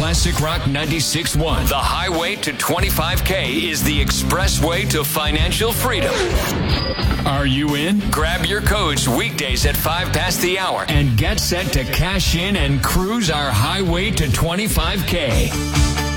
Classic Rock 96.1. The highway to 25K is the expressway to financial freedom. Are you in? Grab your coach weekdays at 5 past the hour and get set to cash in and cruise our highway to 25K.